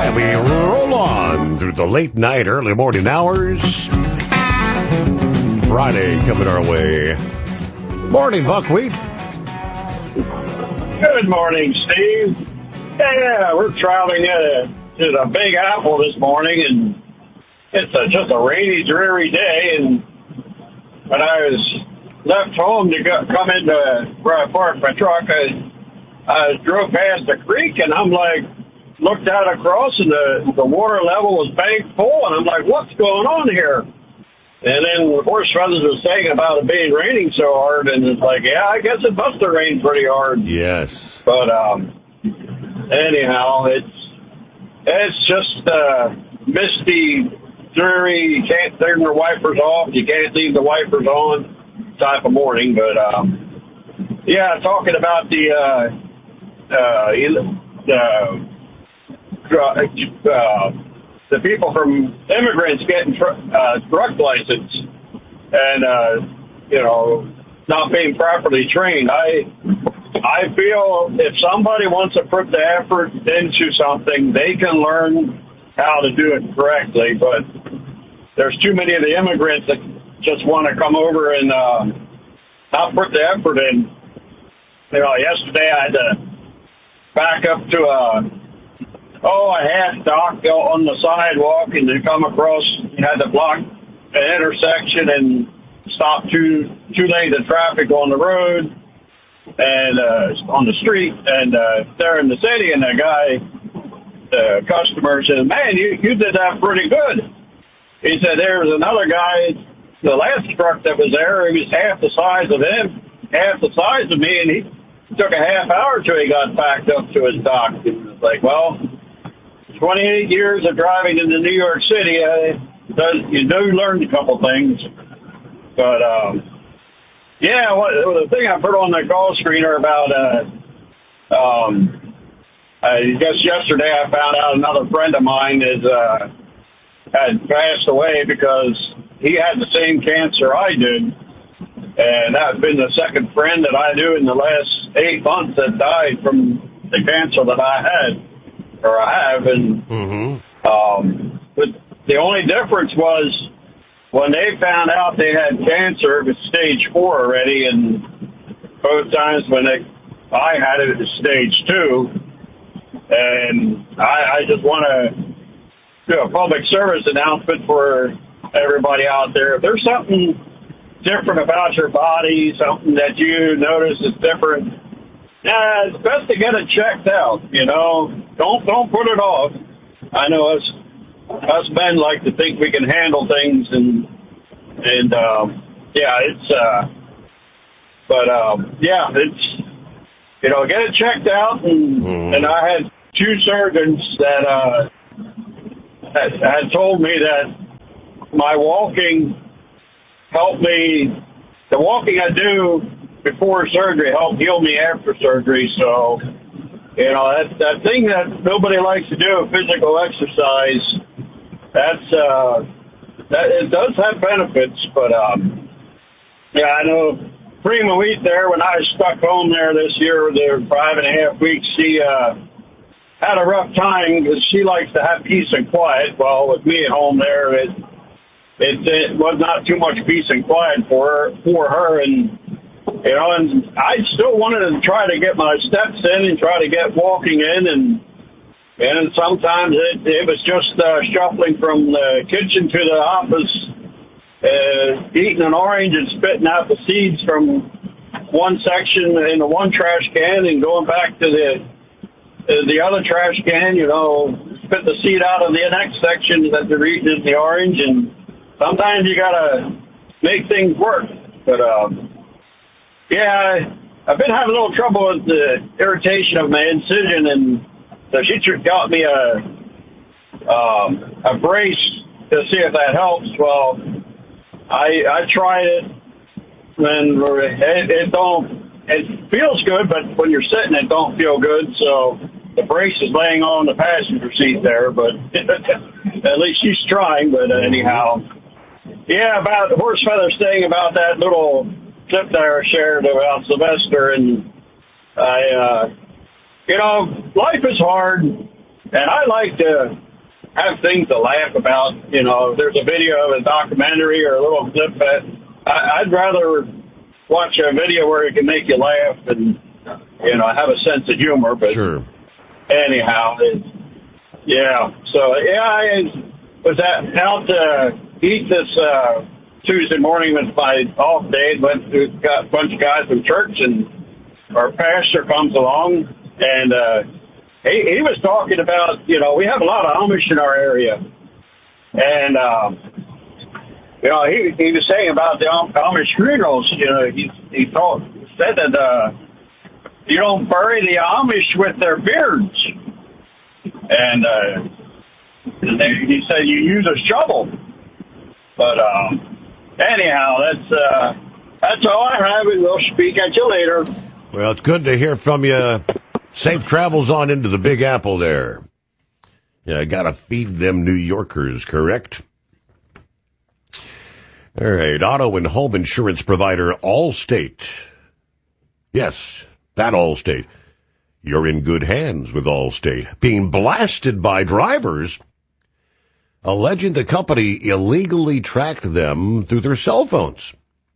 And we roll on through the late night, early morning hours. Friday coming our way. Morning, Buckwheat. Good morning, Steve. Yeah, we're traveling to the Big Apple this morning, and it's just a rainy, dreary day. And when I was left home to come in where I parked my truck, I drove past the creek, and I'm like, looked out across, and the water level was bank full, and I'm like, what's going on here? And then Horse Feathers was saying about it being raining so hard, and it's like, yeah, I guess it must have rained pretty hard. Yes. But anyhow, it's just misty, dreary. You can't turn your wipers off. You can't leave the wipers on type of morning. But yeah, talking about the people from immigrants getting drug license and not being properly trained. I feel if somebody wants to put the effort into something, they can learn how to do it correctly. But there's too many of the immigrants that just want to come over and not put the effort in. Yesterday I had to back up to a half dock on the sidewalk, and to come across, you had to block an intersection and stop two lanes of traffic on the road and on the street, and there in the city, and the customer said, man, you did that pretty good. He said, there was another guy, the last truck that was there, he was half the size of him, half the size of me, and he took a half hour till he got backed up to his dock. It was like, well, 28 years of driving into New York City, you do learn a couple things. But, the thing I put on the call screener about, I guess yesterday I found out another friend of mine had passed away because he had the same cancer I did. And that's been the second friend that I knew in the last 8 months that died from the cancer that I had. Or I have, and but the only difference was when they found out they had cancer, it was stage 4 already, and both times when I had it, it was stage 2. And I just want to do a public service announcement for everybody out there. If there's something different about your body, something that you notice is different, it's best to get it checked out, Don't put it off. I know us men like to think we can handle things, get it checked out. And I had 2 surgeons that had told me that my walking helped me. The walking I do before surgery helped heal me after surgery. So, that thing that nobody likes to do, physical exercise, that it does have benefits. But, I know Prima Wheat there, when I was stuck home there this year, there 5.5 weeks, she had a rough time because she likes to have peace and quiet. Well, with me at home there, it was not too much peace and quiet for her, and and I still wanted to try to get my steps in and try to get walking in, and sometimes it was just shuffling from the kitchen to the office, eating an orange and spitting out the seeds from one section in the one trash can and going back to the other trash can, spit the seed out of the next section that they're eating in the orange, and sometimes you gotta make things work. But I've been having a little trouble with the irritation of my incision, and so she got me a brace to see if that helps. Well, I tried it, and it feels good, but when you're sitting, it don't feel good. So the brace is laying on the passenger seat there, but at least she's trying. But anyhow, about Horse Feather saying about that little clip that I shared about Sylvester, and life is hard, And I like to have things to laugh about. You know, if there's a video of a documentary or a little clip that I'd rather watch a video where it can make you laugh and, you know, have a sense of humor. But sure. Anyhow, yeah. So, yeah, I was out to eat this Tuesday morning with my off day. Got a bunch of guys from church, and our pastor comes along, and he was talking about, you know, we have a lot of Amish in our area. And, you know, he was saying about the Amish funerals. You know, he said that you don't bury the Amish with their beards. And he said you use a shovel. But anyhow, that's all I have. We'll speak at you later. Well, it's good to hear from you. Safe travels on into the Big Apple there. Yeah, gotta feed them New Yorkers, correct? All right, auto and home insurance provider Allstate. Yes, that Allstate. You're in good hands with Allstate. Being blasted by drivers alleging the company illegally tracked them through their cell phones.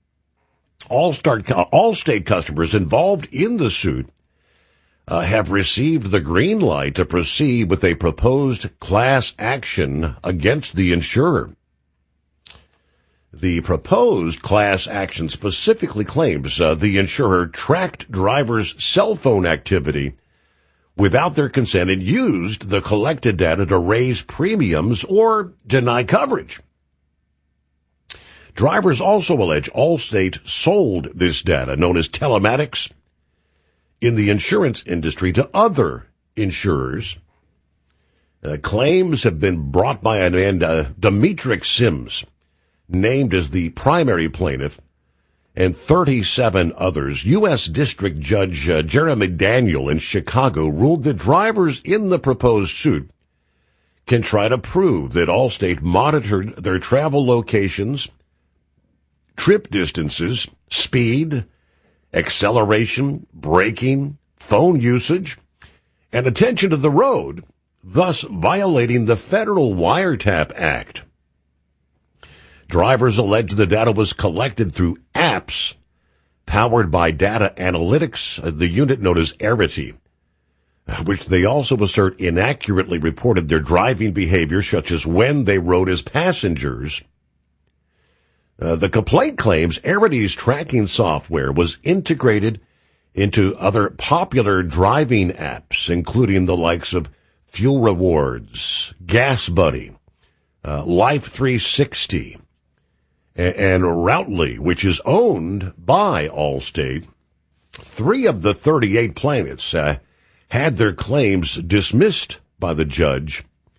Allstate customers involved in the suit have received the green light to proceed with a proposed class action against the insurer. The proposed class action specifically claims the insurer tracked drivers' cell phone activity without their consent and used the collected data to raise premiums or deny coverage. Drivers also allege Allstate sold this data, known as telematics, in the insurance industry to other insurers. Claims have been brought by a man, Demetric Sims, named as the primary plaintiff, and 37 others. U.S. District Judge Jeremy Daniel in Chicago ruled that drivers in the proposed suit can try to prove that Allstate monitored their travel locations, trip distances, speed, acceleration, braking, phone usage, and attention to the road, thus violating the Federal Wiretap Act. Drivers allege the data was collected through apps powered by data analytics, the unit known as Arity, which they also assert inaccurately reported their driving behavior, such as when they rode as passengers. The complaint claims Arity's tracking software was integrated into other popular driving apps, including the likes of Fuel Rewards, Gas Buddy, Life 360, and Routely, which is owned by Allstate. 3 of the 38 plaintiffs had their claims dismissed by the judge,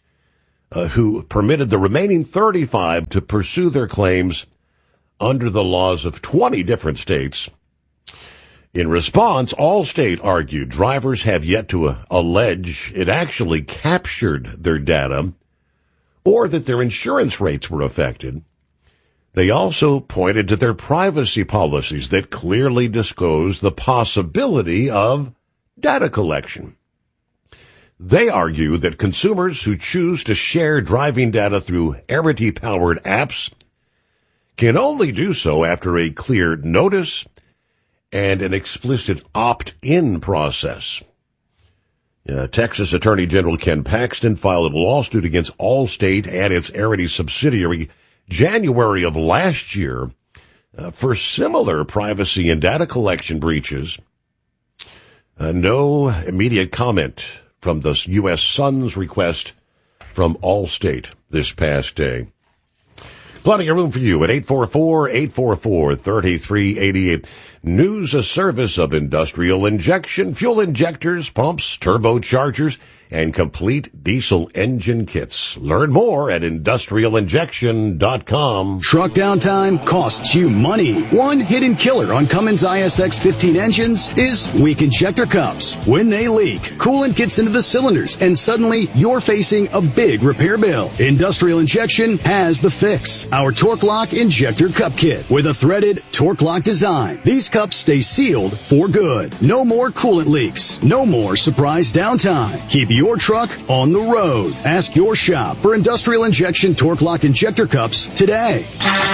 who permitted the remaining 35 to pursue their claims under the laws of 20 different states. In response, Allstate argued drivers have yet to allege it actually captured their data or that their insurance rates were affected. They also pointed to their privacy policies that clearly disclose the possibility of data collection. They argue that consumers who choose to share driving data through Arity-powered apps can only do so after a clear notice and an explicit opt-in process. Texas Attorney General Ken Paxton filed a lawsuit against Allstate and its Arity subsidiary January of last year for similar privacy and data collection breaches. No immediate comment from the U.S. Sun's request from Allstate this past day. Plenty of room for you at 844-844-3388. News, a service of Industrial Injection, fuel injectors, pumps, turbochargers, and complete diesel engine kits. Learn more at industrialinjection.com. Truck downtime costs you money. One hidden killer on Cummins ISX 15 engines is weak injector cups. When they leak, coolant gets into the cylinders, and suddenly you're facing a big repair bill. Industrial Injection has the fix. Our Torque Lock Injector Cup Kit with a threaded Torque Lock design. These cups stay sealed for good. No more coolant leaks. No more surprise downtime. Keep your truck on the road. Ask your shop for industrial injection torque lock injector cups today.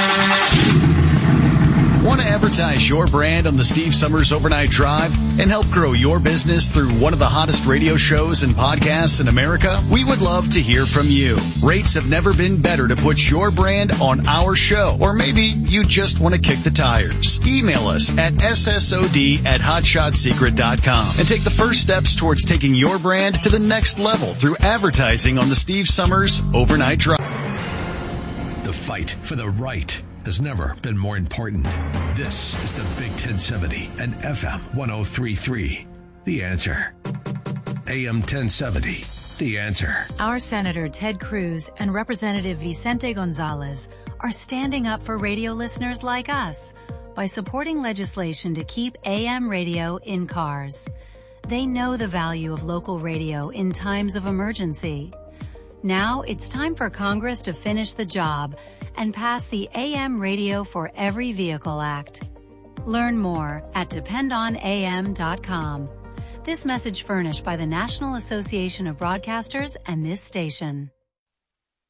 Want to advertise your brand on the Steve Summers Overnight Drive and help grow your business through one of the hottest radio shows and podcasts in America? We would love to hear from you. Rates have never been better to put your brand on our show. Or maybe you just want to kick the tires. Email us at ssod@hotshotsecret.com and take the first steps towards taking your brand to the next level through advertising on the Steve Summers Overnight Drive. The fight for the right has never been more important. This is the Big 1070 and FM 1033. The Answer. AM 1070. The Answer. Our Senator Ted Cruz and Representative Vicente Gonzalez are standing up for radio listeners like us by supporting legislation to keep AM radio in cars. They know the value of local radio in times of emergency. Now it's time for Congress to finish the job and pass the AM Radio for Every Vehicle Act. Learn more at dependonam.com. This message furnished by the National Association of Broadcasters and this station.